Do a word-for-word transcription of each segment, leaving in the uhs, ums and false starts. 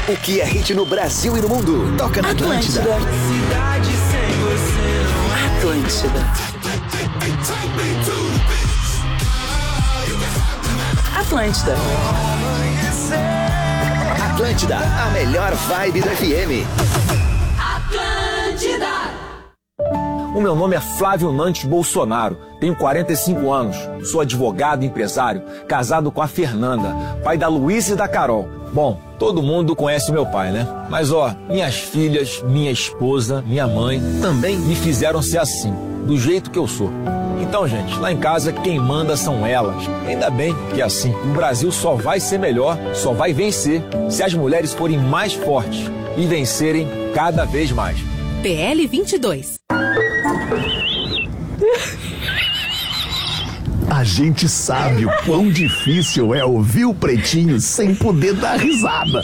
O que é hit no Brasil e no mundo, toca na Atlântida. Cidade sem você não é Atlântida. Atlântida. Atlântida, a melhor vibe do F M. Atlântida. O meu nome é Flávio Nantes Bolsonaro, tenho quarenta e cinco anos, sou advogado e empresário, casado com a Fernanda, pai da Luísa e da Carol. Bom, todo mundo conhece meu pai, né? Mas ó, minhas filhas, minha esposa, minha mãe também me fizeram ser assim, do jeito que eu sou. Então, gente, lá em casa quem manda são elas. Ainda bem que é assim. O Brasil só vai ser melhor, só vai vencer se as mulheres forem mais fortes e vencerem cada vez mais. P L vinte e dois. A gente sabe o quão difícil é ouvir o Pretinho sem poder dar risada.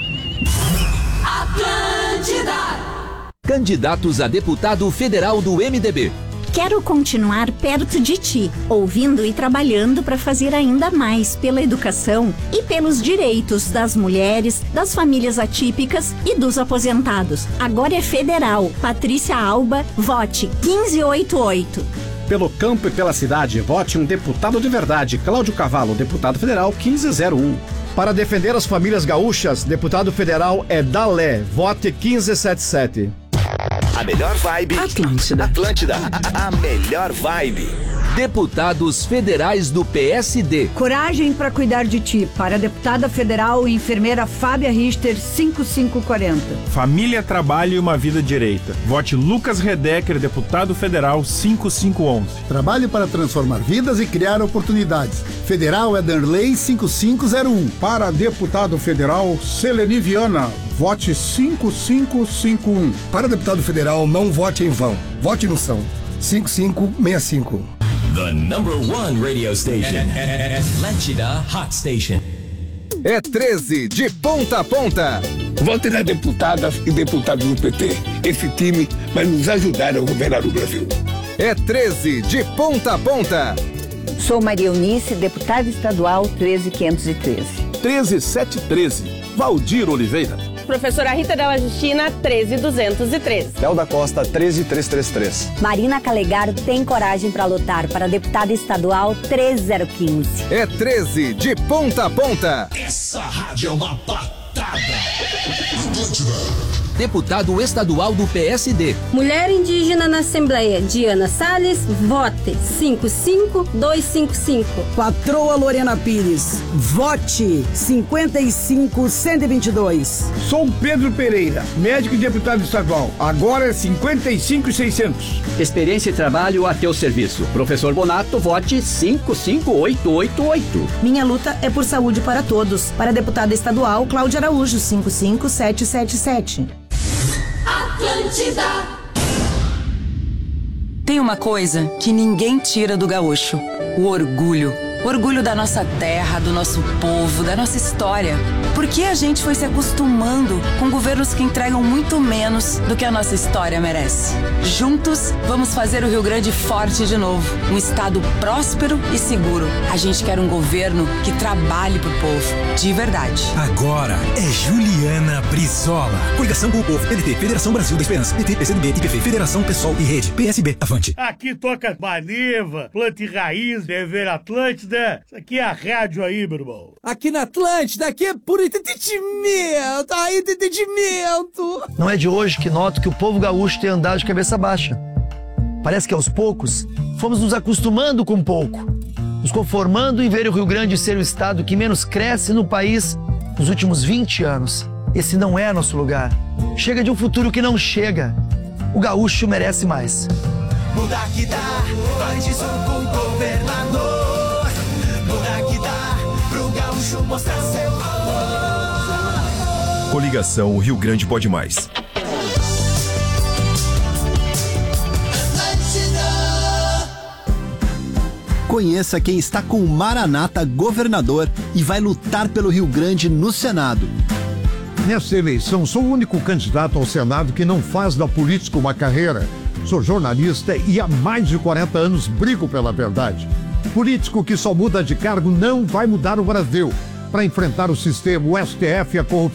Atlântida. Candidatos a deputado federal do M D B. Quero continuar perto de ti, ouvindo e trabalhando para fazer ainda mais pela educação e pelos direitos das mulheres, das famílias atípicas e dos aposentados. Agora é federal. Patrícia Alba, vote quinze oitenta e oito. Pelo campo e pela cidade, vote um deputado de verdade. Cláudio Cavallo, deputado federal quinze zero um. Para defender as famílias gaúchas, deputado federal é Dalé, vote quinze setenta e sete. A melhor vibe. Atlântida. Atlântida, a, a melhor vibe. Deputados federais do P S D. Coragem para cuidar de ti. Para a deputada federal e enfermeira Fábia Richter, cinco cinco quatro zero. Família, trabalho e uma vida direita. Vote Lucas Redecker, deputado federal cinco cinco um um. Trabalhe para transformar vidas e criar oportunidades. Federal é Danley cinco cinco zero um. Para deputado federal, Seleni Viana, vote cinco cinco cinco um. Para deputado federal, não vote em vão. Vote no São. cinco cinco seis cinco. The number one radio station. Atlântida Hot Station. É treze de ponta a ponta. Vote nas deputadas e deputados do P T. Esse time vai nos ajudar a governar o Brasil. É treze de ponta a ponta. Sou Maria Eunice, deputada estadual treze quinhentos e treze. treze setecentos e treze. Valdir Oliveira. Professora Rita Della Justina, treze duzentos e treze. Léo da Costa, treze trezentos e trinta e três. Marina Calegaro tem coragem para lutar para deputada estadual treze zero quinze. É treze de ponta a ponta. Essa rádio é uma patada. Deputado estadual do P S D. Mulher indígena na Assembleia, Diana Salles, vote cinco cinco dois cinco cinco. Patroa Lorena Pires, vote cinquenta e cinco cento e vinte e dois. Sou Pedro Pereira, médico e deputado estadual. Agora é cinquenta e cinco seiscentos. Experiência e trabalho a teu serviço. Professor Bonato, vote cinco cinco oito oito oito. Minha luta é por saúde para todos. Para a deputada estadual, Cláudia Araújo, cinco cinco sete sete sete. Atlântida. Tem uma coisa que ninguém tira do gaúcho: o orgulho. Orgulho da nossa terra, do nosso povo, da nossa história. Porque a gente foi se acostumando com governos que entregam muito menos do que a nossa história merece. Juntos, vamos fazer o Rio Grande forte de novo. Um estado próspero e seguro. A gente quer um governo que trabalhe pro povo, de verdade. Agora é Juliana Brizola. Coligação com o povo. P D T, Federação Brasil da Esperança. P T, P C do B, I P P, Federação Pessoal e Rede. P S B, avante. Aqui toca Maneva, Planta e Raiz, Dever Atlântida. Isso aqui é a rádio aí, meu irmão. Aqui na Atlântida, aqui é por entretenimento, aí entretenimento. Não é de hoje que noto que o povo gaúcho tem andado de cabeça baixa. Parece que aos poucos fomos nos acostumando com pouco, nos conformando em ver o Rio Grande ser o estado que menos cresce no país nos últimos vinte anos. Esse não é nosso lugar. Chega de um futuro que não chega. O gaúcho merece mais. Mudar que dá, vai de som com o governador. Mostrar seu valor. Coligação Rio Grande Pode Mais. Conheça quem está com o Maranata governador e vai lutar pelo Rio Grande no Senado. Nesta eleição, sou o único candidato ao Senado que não faz da política uma carreira. Sou jornalista e há mais de quarenta anos brigo pela verdade. Político que só muda de cargo não vai mudar o Brasil. Para enfrentar o sistema, o S T F e a corrupção.